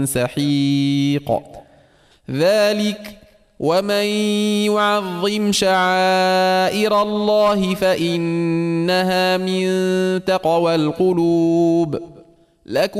سحيق ذلك ومن يعظم شعائر الله فإنها من تقوى القلوب. لكم